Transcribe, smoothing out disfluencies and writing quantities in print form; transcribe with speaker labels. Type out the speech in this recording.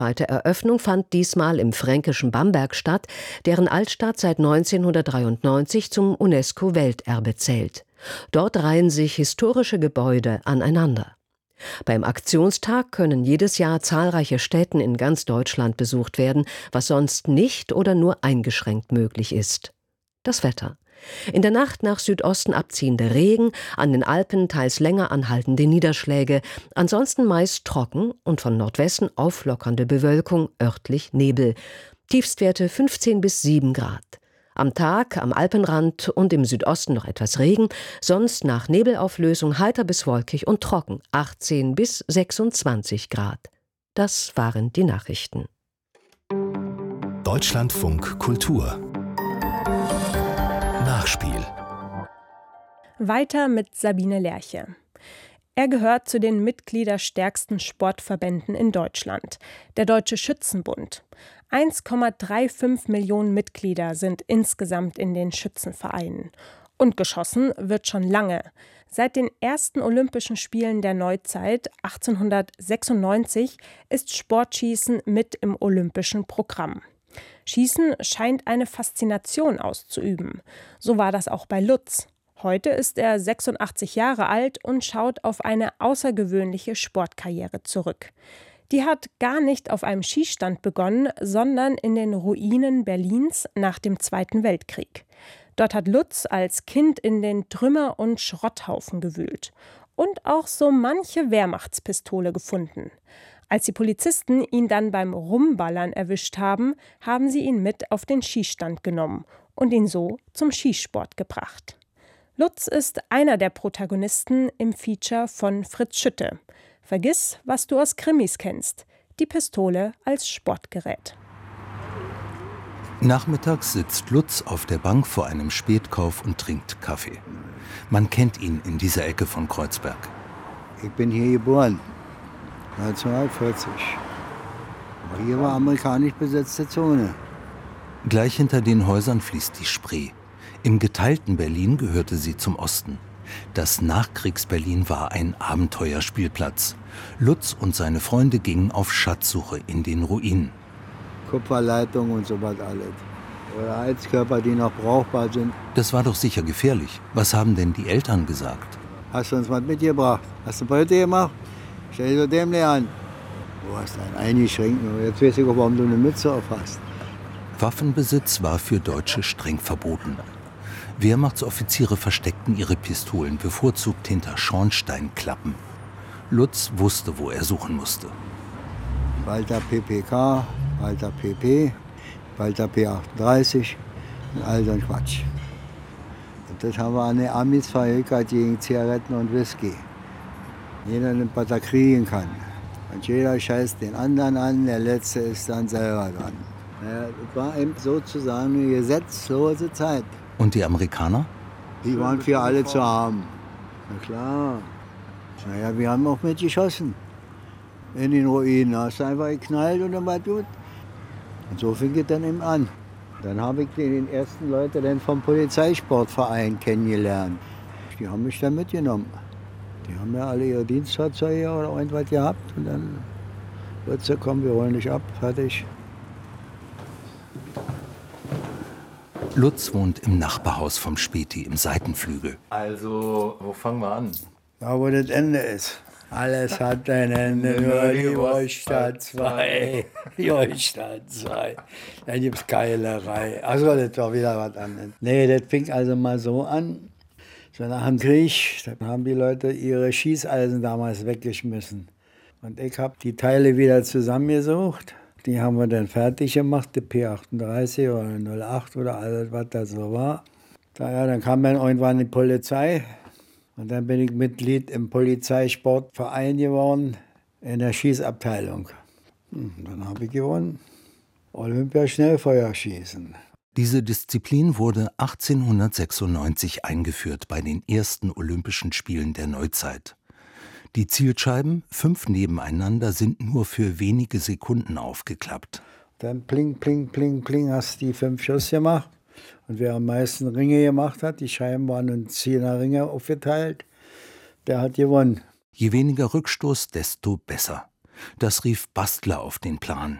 Speaker 1: Zweite Eröffnung fand diesmal im fränkischen Bamberg statt, deren Altstadt seit 1993 zum UNESCO-Welterbe zählt. Dort reihen sich historische Gebäude aneinander. Beim Aktionstag können jedes Jahr zahlreiche Stätten in ganz Deutschland besucht werden, was sonst nicht oder nur eingeschränkt möglich ist. Das Wetter. In der Nacht nach Südosten abziehende Regen, an den Alpen teils länger anhaltende Niederschläge, ansonsten meist trocken und von Nordwesten auflockernde Bewölkung, örtlich Nebel. Tiefstwerte 15 bis 7 Grad. Am Tag am Alpenrand und im Südosten noch etwas Regen, sonst nach Nebelauflösung heiter bis wolkig und trocken, 18 bis 26 Grad. Das waren die Nachrichten.
Speaker 2: Deutschlandfunk Kultur Nachspiel.
Speaker 3: Weiter mit Sabine Lerche. Er gehört zu den mitgliederstärksten Sportverbänden in Deutschland, der Deutsche Schützenbund. 1,35 Millionen Mitglieder sind insgesamt in den Schützenvereinen. Und geschossen wird schon lange. Seit den ersten Olympischen Spielen der Neuzeit 1896 ist Sportschießen mit im olympischen Programm. Schießen scheint eine Faszination auszuüben. So war das auch bei Lutz. Heute ist er 86 Jahre alt und schaut auf eine außergewöhnliche Sportkarriere zurück. Die hat gar nicht auf einem Schießstand begonnen, sondern in den Ruinen Berlins nach dem Zweiten Weltkrieg. Dort hat Lutz als Kind in den Trümmer- und Schrotthaufen gewühlt und auch so manche Wehrmachtspistole gefunden. Als die Polizisten ihn dann beim Rumballern erwischt haben, haben sie ihn mit auf den Schießstand genommen und ihn so zum Schießsport gebracht. Lutz ist einer der Protagonisten im Feature von Fritz Schütte. Vergiss, was du aus Krimis kennst. Die Pistole als Sportgerät.
Speaker 4: Nachmittags sitzt Lutz auf der Bank vor einem Spätkauf und trinkt Kaffee. Man kennt ihn in dieser Ecke von Kreuzberg.
Speaker 5: Ich bin hier geboren, 1940. Aber hier war amerikanisch besetzte Zone.
Speaker 4: Gleich hinter den Häusern fließt die Spree. Im geteilten Berlin gehörte sie zum Osten. Das Nachkriegs-Berlin war ein Abenteuerspielplatz. Lutz und seine Freunde gingen auf Schatzsuche in den Ruinen.
Speaker 5: Kupferleitung und so was alles. Oder Heizkörper, die noch brauchbar sind.
Speaker 4: Das war doch sicher gefährlich. Was haben denn die Eltern gesagt?
Speaker 5: Hast du uns was mitgebracht? Hast du Beute gemacht? Stell dir dem an. Du hast einen eingeschränkt. Jetzt weiß ich auch, warum du eine Mütze auf hast.
Speaker 4: Waffenbesitz war für Deutsche streng verboten. Wehrmachtsoffiziere versteckten ihre Pistolen bevorzugt hinter Schornsteinklappen. Lutz wusste, wo er suchen musste.
Speaker 5: Walter PPK, Walter PP, Walter P38 und all so ein Quatsch. Und das haben wir an den Amis verhökert gegen Zigaretten und Whisky. Jeder nimmt, was er kriegen kann. Und jeder scheißt den anderen an, der Letzte ist dann selber dran. Ja, das war eben sozusagen eine gesetzlose Zeit.
Speaker 4: Und die Amerikaner?
Speaker 5: Die waren für alle zu haben. Na klar. Naja, wir haben auch mitgeschossen. In den Ruinen hast du einfach geknallt und dann war gut. Und so fing es dann eben an. Dann habe ich den ersten Leute dann vom Polizeisportverein kennengelernt. Die haben mich dann mitgenommen. Die haben ja alle ihre Dienstfahrzeuge oder irgendwas gehabt. Und dann wird sie kommen, wir holen dich ab, fertig.
Speaker 4: Lutz wohnt im Nachbarhaus vom Späti im Seitenflügel.
Speaker 6: Also, wo fangen wir an?
Speaker 5: Da, wo das Ende ist. Alles hat ein Ende, nur die Wurststadt 2. Die Wurststadt 2. Da gibt's Keilerei. Achso, das war wieder was anderes. Nee, das fing also mal so an. So nach dem Krieg, da haben die Leute ihre Schießeisen damals weggeschmissen. Und ich habe die Teile wieder zusammengesucht. Die haben wir dann fertig gemacht, die P38 oder 08 oder alles, was das so war. Dann kam dann irgendwann die Polizei. Und dann bin ich Mitglied im Polizeisportverein geworden, in der Schießabteilung. Dann habe ich gewonnen. Olympia-Schnellfeuerschießen.
Speaker 4: Diese Disziplin wurde 1896 eingeführt bei den ersten Olympischen Spielen der Neuzeit. Die Zielscheiben, 5 nebeneinander, sind nur für wenige Sekunden aufgeklappt.
Speaker 5: Dann pling, pling, pling, pling, hast die 5 Schuss gemacht. Und wer am meisten Ringe gemacht hat, die Scheiben waren in 10er Ringe aufgeteilt, der hat gewonnen.
Speaker 4: Je weniger Rückstoß, desto besser. Das rief Bastler auf den Plan.